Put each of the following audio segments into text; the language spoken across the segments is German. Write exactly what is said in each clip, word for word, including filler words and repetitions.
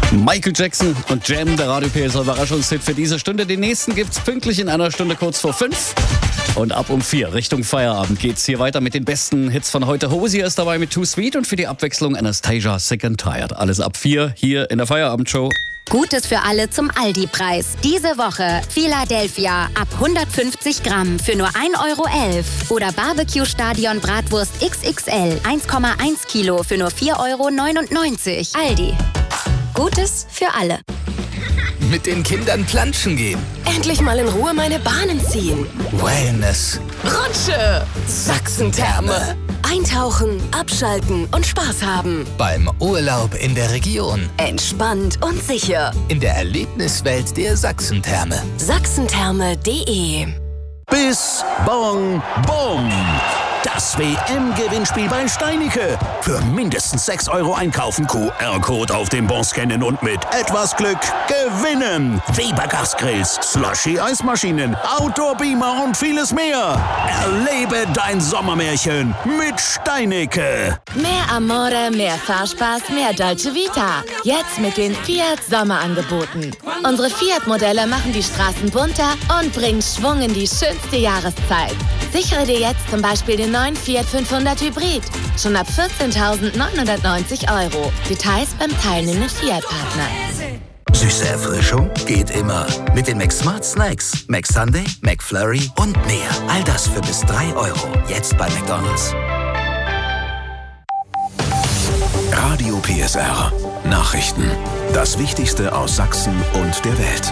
Michael Jackson und Jam, der Radio P S R Überraschungshit für diese Stunde. Den nächsten gibt's pünktlich in einer Stunde kurz vor fünf. Und ab um vier Richtung Feierabend geht's hier weiter mit den besten Hits von heute. Hosier ist dabei mit Too Sweet und für die Abwechslung Anastasia, Sick and Tired. Alles ab vier hier in der Feierabendshow. Gutes für alle zum Aldi-Preis. Diese Woche Philadelphia ab hundertfünfzig Gramm für nur ein Euro elf. Oder Barbecue Stadion Bratwurst X X L eins Komma eins Kilo für nur vier Euro neunundneunzig. Aldi. Gutes für alle. Mit den Kindern planschen gehen. Endlich mal in Ruhe meine Bahnen ziehen. Wellness. Rutsche. Sachsen-Therme. Eintauchen, abschalten und Spaß haben. Beim Urlaub in der Region. Entspannt und sicher. In der Erlebniswelt der Sachsen-Therme. Sachsentherme punkt de. Bis Bong Bom. Das W M-Gewinnspiel bei Steinicke. Für mindestens sechs Euro einkaufen, Q R-Code auf dem Bon scannen und mit etwas Glück gewinnen. Weber Gasgrills, Slushy-Eismaschinen, Outdoor-Beamer und vieles mehr. Erlebe dein Sommermärchen mit Steinicke. Mehr Amore, mehr Fahrspaß, mehr Dolce Vita. Jetzt mit den Fiat Sommerangeboten. Unsere Fiat-Modelle machen die Straßen bunter und bringen Schwung in die schönste Jahreszeit. Sichere dir jetzt zum Beispiel den neuen Fiat fünfhundert Hybrid. Schon ab vierzehntausendneunhundertneunzig Euro. Details beim teilnehmenden Fiat-Partner. Süße Erfrischung geht immer. Mit den McSmart Snacks. McSunday, McFlurry und mehr. All das für bis drei Euro. Jetzt bei McDonald's. Radio P S R. Nachrichten. Das Wichtigste aus Sachsen und der Welt.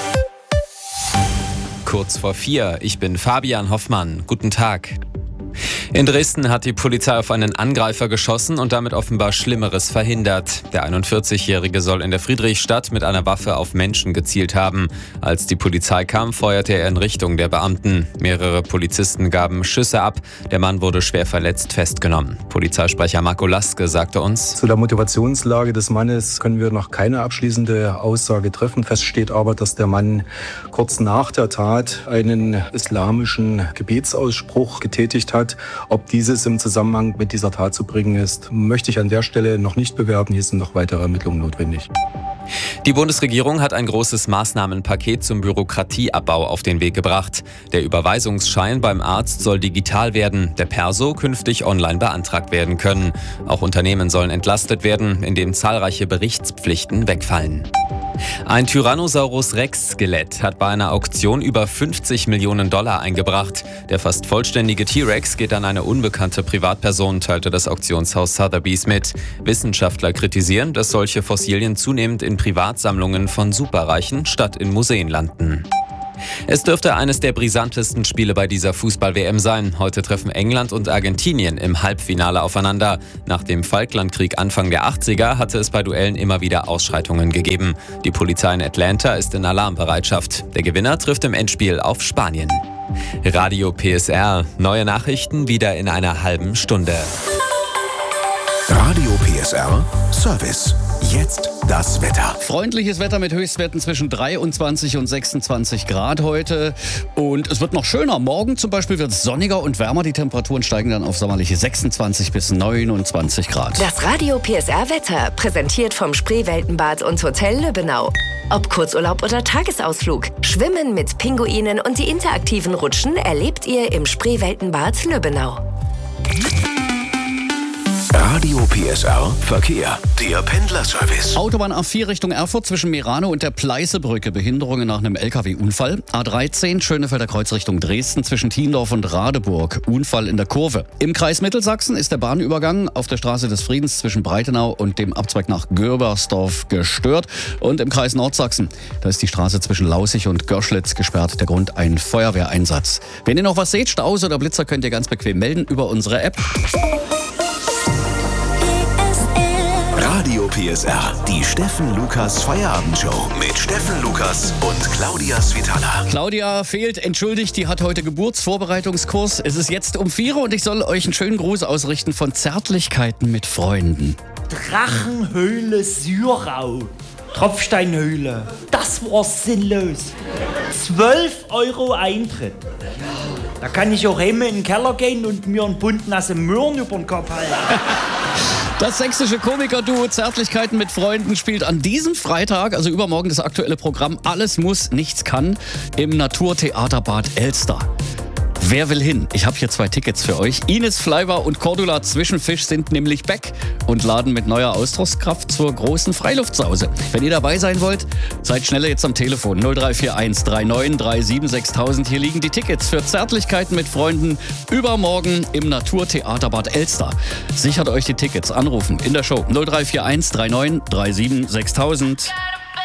Kurz vor vier. Ich bin Fabian Hoffmann. Guten Tag. In Dresden hat die Polizei auf einen Angreifer geschossen und damit offenbar Schlimmeres verhindert. Der einundvierzigjährige soll in der Friedrichstadt mit einer Waffe auf Menschen gezielt haben. Als die Polizei kam, feuerte er in Richtung der Beamten. Mehrere Polizisten gaben Schüsse ab. Der Mann wurde schwer verletzt festgenommen. Polizeisprecher Marco Laske sagte uns: Zu der Motivationslage des Mannes können wir noch keine abschließende Aussage treffen. Fest steht aber, dass der Mann kurz nach der Tat einen islamischen Gebetsausspruch getätigt hat. Ob dieses im Zusammenhang mit dieser Tat zu bringen ist, möchte ich an der Stelle noch nicht bewerten. Hier sind noch weitere Ermittlungen notwendig. Die Bundesregierung hat ein großes Maßnahmenpaket zum Bürokratieabbau auf den Weg gebracht. Der Überweisungsschein beim Arzt soll digital werden, der Perso künftig online beantragt werden können. Auch Unternehmen sollen entlastet werden, indem zahlreiche Berichtspflichten wegfallen. Ein Tyrannosaurus Rex-Skelett hat bei einer Auktion über fünfzig Millionen Dollar eingebracht. Der fast vollständige T-Rex geht an eine unbekannte Privatperson, teilte das Auktionshaus Sotheby's mit. Wissenschaftler kritisieren, dass solche Fossilien zunehmend in Privatsammlungen von Superreichen statt in Museen landen. Es dürfte eines der brisantesten Spiele bei dieser Fußball-W M sein. Heute treffen England und Argentinien im Halbfinale aufeinander. Nach dem Falklandkrieg Anfang der achtziger hatte es bei Duellen immer wieder Ausschreitungen gegeben. Die Polizei in Atlanta ist in Alarmbereitschaft. Der Gewinner trifft im Endspiel auf Spanien. Radio P S R. Neue Nachrichten wieder in einer halben Stunde. Radio P S R Service. Jetzt das Wetter. Freundliches Wetter mit Höchstwerten zwischen dreiundzwanzig und sechsundzwanzig Grad heute. Und es wird noch schöner. Morgen zum Beispiel wird es sonniger und wärmer. Die Temperaturen steigen dann auf sommerliche sechsundzwanzig bis neunundzwanzig Grad. Das Radio P S R Wetter, präsentiert vom Spreeweltenbad und Hotel Lübbenau. Ob Kurzurlaub oder Tagesausflug, Schwimmen mit Pinguinen und die interaktiven Rutschen erlebt ihr im Spreeweltenbad Lübbenau. Radio P S R Verkehr. Der Pendlerservice. Autobahn A vier Richtung Erfurt zwischen Merano und der Pleißebrücke. Behinderungen nach einem L K W-Unfall. A dreizehn Schönefelder Kreuz Richtung Dresden zwischen Thiendorf und Radeburg. Unfall in der Kurve. Im Kreis Mittelsachsen ist der Bahnübergang auf der Straße des Friedens zwischen Breitenau und dem Abzweig nach Görbersdorf gestört. Und im Kreis Nordsachsen, da ist die Straße zwischen Laußig und Görschlitz gesperrt. Der Grund ein Feuerwehreinsatz. Wenn ihr noch was seht, Staus oder Blitzer, könnt ihr ganz bequem melden über unsere App. Radio P S R, die Steffen Lukas Feierabendshow mit Steffen Lukas und Claudia Svitala. Claudia fehlt, entschuldigt, die hat heute Geburtsvorbereitungskurs. Es ist jetzt um vier und ich soll euch einen schönen Gruß ausrichten von Zärtlichkeiten mit Freunden. Drachenhöhle Syrau. Tropfsteinhöhle. Das war sinnlos. zwölf Euro Eintritt. Da kann ich auch heim in den Keller gehen und mir einen Bund nasse Möhren über den Kopf halten. Das sächsische Komikerduo Zärtlichkeiten mit Freunden spielt an diesem Freitag, also übermorgen, das aktuelle Programm Alles muss, nichts kann im Naturtheater Bad Elster. Wer will hin? Ich habe hier zwei Tickets für euch. Ines Fleiber und Cordula Zwischenfisch sind nämlich back und laden mit neuer Ausdruckskraft zur großen Freiluftsause. Wenn ihr dabei sein wollt, seid schneller jetzt am Telefon null drei vier eins drei neun drei sieben sechs null null null. Hier liegen die Tickets für Zärtlichkeiten mit Freunden übermorgen im Naturtheater Bad Elster. Sichert euch die Tickets, anrufen in der Show null drei vier eins drei neun drei sieben sechs null null null.